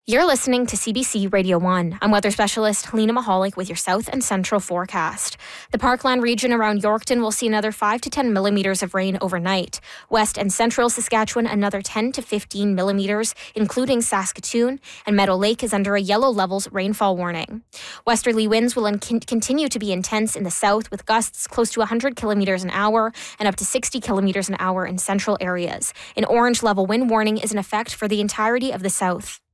You're listening to CBC Radio 1. I'm weather specialist Helena Mahalik with your south and central forecast. The Parkland region around Yorkton will see another 5 to 10 millimeters of rain overnight. West and central Saskatchewan, another 10 to 15 millimeters, including Saskatoon, and Meadow Lake is under a yellow levels rainfall warning. Westerly winds will continue to be intense in the south with gusts close to 100 kilometers an hour and up to 60 kilometers an hour in central areas. An orange level wind warning is in effect for the entirety of the south.